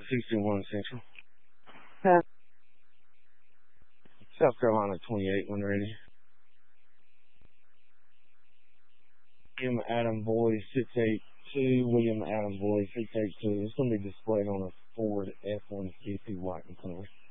61 Central. Huh? South Carolina 28 when ready. William Adam Boy 682. William Adam Boy 682. It's going to be displayed on a Ford F-150 white in color.